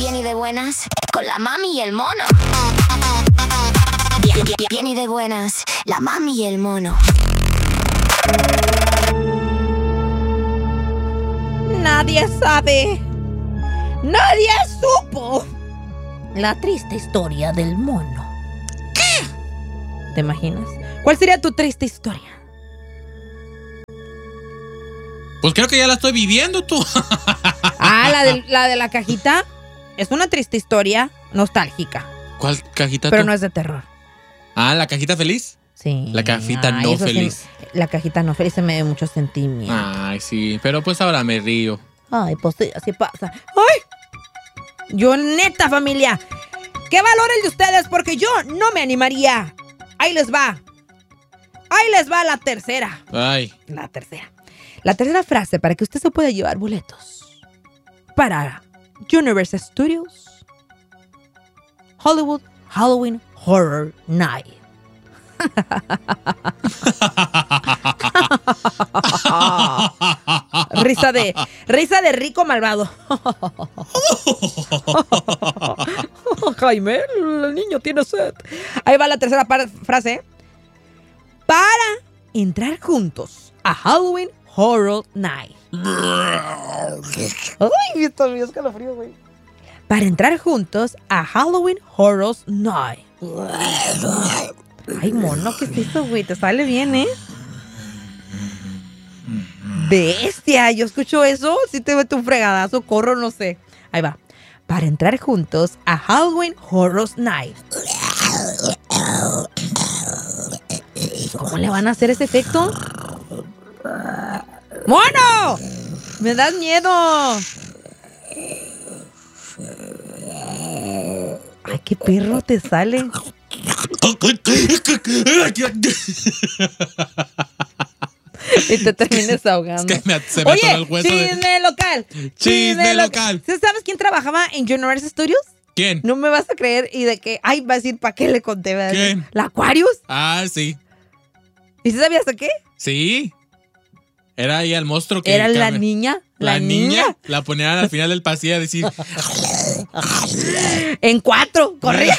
Bien y de buenas, con la mami y el mono. Bien y de buenas, la mami y el mono. Nadie sabe, nadie supo la triste historia del mono. ¿Qué? ¿Te imaginas? ¿Cuál sería tu triste historia? Pues creo que ya la estoy viviendo tú. La de la cajita es una triste historia nostálgica. ¿Cuál cajita? Pero tú? no es de terror. ¿La cajita feliz? Sí. La cajita no feliz. Sí, la cajita no feliz se me dio mucho sentimiento. Ay, sí, pero pues ahora me río. Ay, pues sí, así pasa. ¡Ay! Yo neta, familia, ¿qué valor el de ustedes? Porque yo no me animaría. Ahí les va. Ahí les va la tercera. Ay. La tercera frase para que usted se pueda llevar boletos para Universal Studios Hollywood Halloween Horror Night. Risa de rico malvado. Jaime, el niño tiene sed. Ahí va la tercera frase. Para entrar juntos a Halloween Horror Night. Ay, esto es escalofrío, güey. Para entrar juntos a Halloween Horror Night. Ay, mono, ¿qué es eso, güey? Te sale bien, ¿eh? Bestia, yo escucho eso. Si te meto un fregadazo, corro, no sé. Ahí va. Para entrar juntos a Halloween Horror Night. ¿Cómo le van a hacer ese efecto? ¡Mono! ¡Me das miedo! Ay, qué perro te sale. Y te termines ahogando. Es que se me atoró el hueso. Chisme local. Chisme local. ¿Sabes quién trabajaba en Universal Studios? ¿Quién? No me vas a creer. Y de que, ay, va a decir, ¿para qué le conté? ¿Quién? ¿La Aquarius? Ah, sí. ¿Y si sabías a qué? Sí. Era ahí el monstruo que... Era la niña. ¿La niña? La ponían al final del pasillo a decir... En 4, corría.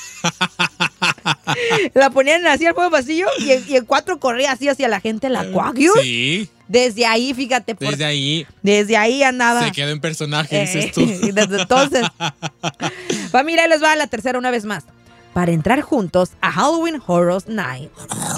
La ponían así al fuego pasillo y en 4 corría así hacia la gente, la Aquarius. Sí. Desde ahí, fíjate. Desde ahí andaba. Se quedó en personaje, dices tú. Y desde entonces. Familia, ahí les va la tercera una vez más. Para entrar juntos a Halloween Horror Night.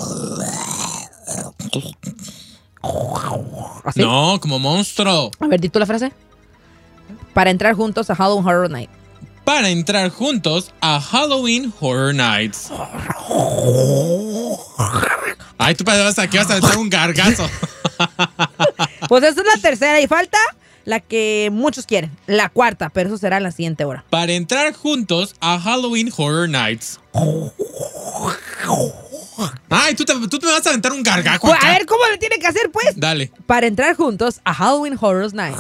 ¿Así? No, como monstruo. A ver, di tú la frase. Para entrar juntos a Halloween Horror Night. Para entrar juntos a Halloween Horror Nights. Ay, tú pensabas que vas a echar un gargazo. Pues esa es la tercera y falta la que muchos quieren, la cuarta, pero eso será en la siguiente hora. Para entrar juntos a Halloween Horror Nights. Ay, tú me vas a aventar un gargajo Pues, acá. a ver, ¿cómo le tiene que hacer, pues? Dale. Para entrar juntos a Halloween Horror Night.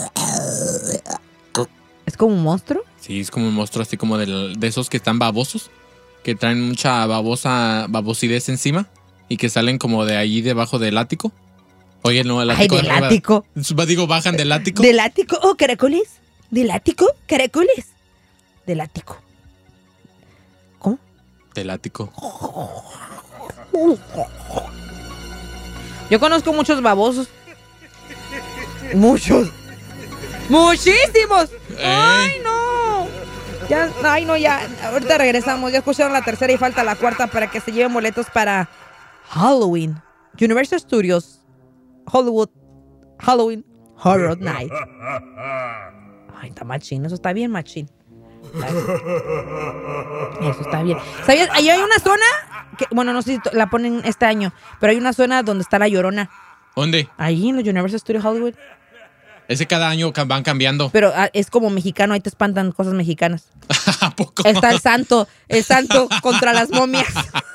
¿Es como un monstruo? Sí, es como un monstruo así como de esos que están babosos, que traen mucha babosidez encima y que salen como de ahí debajo del ático. Oye, no, el ático. Ay, del ático. Digo, bajan del ático. ¿Del ático? Oh, caracoles. ¿Del ático? Caracoles. Del ático. ¿Cómo? Del ático. Yo conozco muchos babosos. Muchos. ¡Muchísimos! ¡Ay, no! Ya, ay, no, ya. Ahorita regresamos. Ya escucharon la tercera y falta la cuarta para que se lleven boletos para Halloween. Universal Studios Hollywood Halloween Horror Night. Ay, está machín. Eso está bien machín. Eso está bien. ¿Sabías? Ahí hay una zona que, bueno, no sé si la ponen este año, pero hay una zona donde está la Llorona. ¿Dónde? Ahí en los Universal Studios Hollywood. Ese cada año van cambiando. Pero es como mexicano, ahí te espantan cosas mexicanas. ¿A poco? Está el santo contra las momias.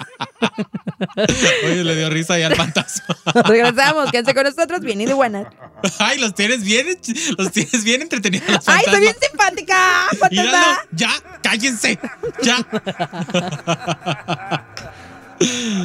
Oye, le dio risa ahí al fantasma. Regresamos, quédense con nosotros, bien y de buenas. Ay, los tienes bien entretenidos. Los Ay, fantasmas. estoy bien simpática, fantasma. Míralo, ya, cállense, ya.